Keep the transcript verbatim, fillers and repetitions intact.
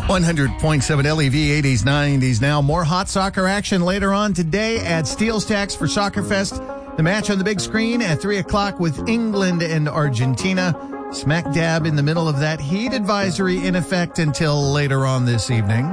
one hundred point seven L E V, eighties, nineties now. More hot soccer action later on today at Steele's Tax for Soccer Fest. The match on the big screen at three o'clock with England and Argentina. Smack dab in the middle of that heat advisory in effect until later on this evening.